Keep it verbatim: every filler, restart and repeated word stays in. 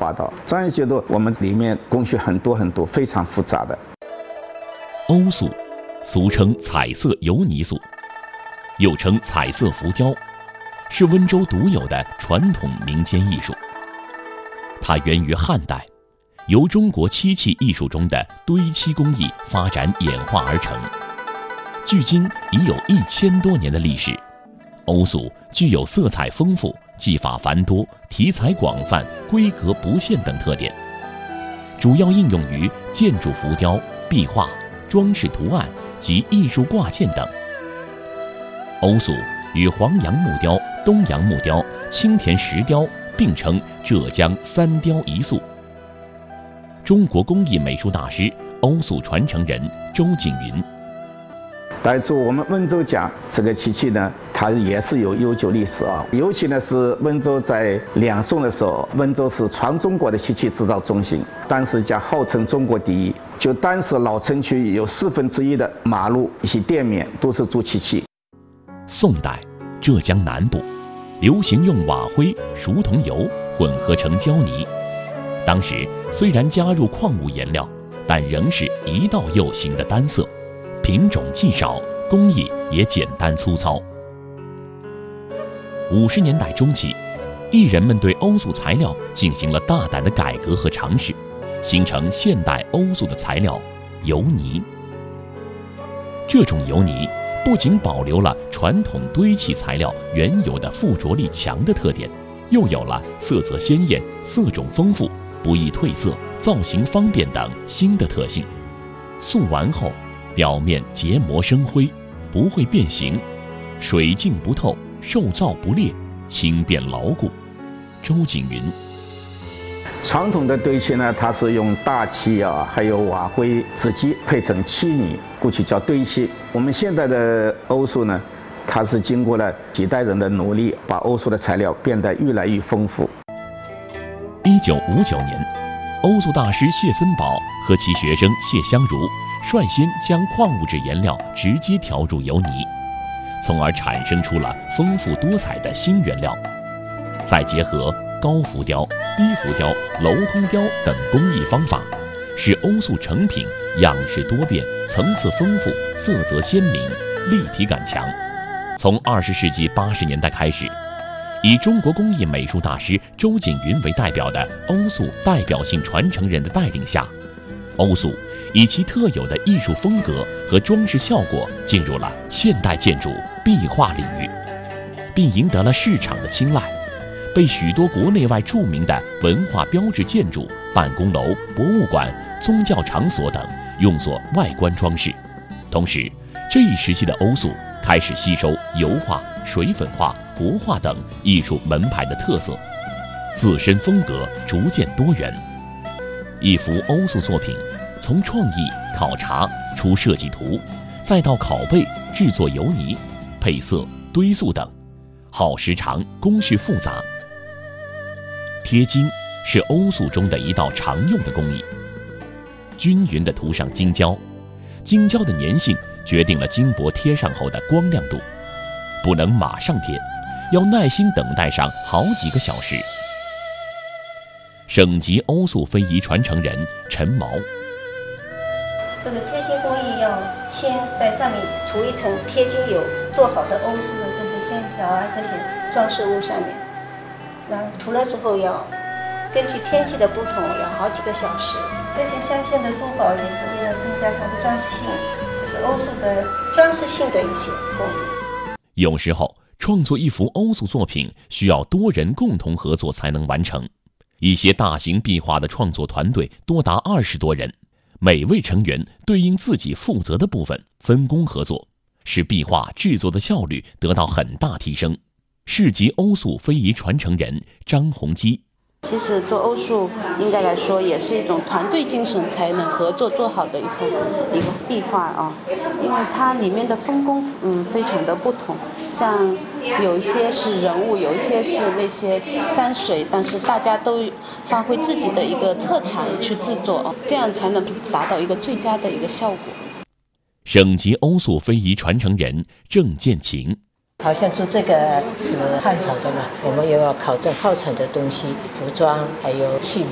八道。专业角度，我们里面工序很多很多，非常复杂的。 欧塑，俗称彩色油泥塑，又称彩色浮雕，是温州独有的传统民间艺术。它源于汉代，由中国漆器艺术中的堆漆工艺发展演化而成，距今已有一千多年的历史。欧塑具有色彩丰富、技法繁多、题材广泛、规格不限等特点，主要应用于建筑浮雕、壁画、装饰图案及艺术挂件等。欧塑与黄杨木雕、东洋木雕、青田石雕并称浙江三雕一塑。中国工艺美术大师、欧塑传承人周景云。 来自我们温州讲这个漆器呢，它也是有悠久历史啊。尤其呢是温州在两宋的时候，温州是全中国的漆器制造中心，当时讲号称中国第一。就当时老城区有四分之一的马路一些店面都是做漆器。 宋代，浙江南部流行用瓦灰、熟桐油混合成胶泥，当时虽然加入矿物颜料，但仍是一道釉形的单色。品种既少，工艺也简单粗糙。五十年代中期，艺人们对欧塑材料进行了大胆的改革和尝试，形成现代欧塑的材料油泥。这种油泥不仅保留了传统堆砌材料原有的附着力强的特点，又有了色泽鲜艳、色种丰富、不易褪色、造型方便等新的特性。塑完后，表面结膜生灰，不会变形，水净不透，受燥不裂，轻便牢固。周景云。 传统的堆砌呢，它是用大漆啊，还有瓦灰、纸基配成漆泥，过去叫堆砌。我们现在的欧塑呢，它是经过了几代人的努力，把欧塑的材料变得越来越丰富。 一九五九年，欧塑大师谢森堡和其学生谢香如率先将矿物质颜料直接调入油泥，从而产生出了丰富多彩的新原料。再结合高浮雕、低浮雕、镂空雕等工艺方法，使欧塑成品样式多变、层次丰富、色泽鲜明、立体感强。从二十世纪八十年代开始，以中国工艺美术大师周景云为代表的欧塑代表性传承人的带领下，欧塑以其特有的艺术风格和装饰效果进入了现代建筑壁画领域，并赢得了市场的青睐，被许多国内外著名的文化标志建筑、办公楼、博物馆、宗教场所等用作外观装饰。同时，这一时期的欧塑开始吸收油画、水粉画、国画等艺术门派的特色，自身风格逐渐多元。一幅欧塑作品，从创意、考察、出设计图，再到拷贝、制作油泥、配色、堆塑等，耗时长，工序复杂。贴金是欧塑中的一道常用的工艺，均匀地涂上金胶，金胶的粘性决定了金箔贴上后的光亮度，不能马上贴，要耐心等待上好几个小时。省级欧塑非遗传承人陈毛。 这个贴金工艺要先在上面涂一层贴金油，做好的欧塑的这些线条啊，这些装饰物上面，然后涂了之后要根据天气的不同，要好几个小时。这些镶嵌的珠宝也是为了增加它的装饰性，是欧塑的装饰性的一些工艺。 有时候创作一幅欧塑作品需要多人共同合作才能完成，一些大型壁画的创作团队多达二十多人，每位成员对应自己负责的部分，分工合作，使壁画制作的效率得到很大提升。市级欧塑非遗传承人张洪基。 其实做欧塑应该来说也是一种团队精神才能合作做好的一幅一个壁画啊，因为它里面的分工嗯非常的不同，像有一些是人物，有一些是那些山水，但是大家都发挥自己的一个特长去制作，这样才能达到一个最佳的一个效果。 省级欧塑非遗传承人郑建琴。 好像做这个是汉朝的嘛，我们也要考证汉朝的东西，服装还有器皿。